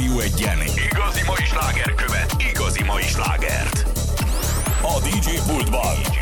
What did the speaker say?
Rádió Egyen igazi mai sláger követ igazi mai slágert. A DJ pultban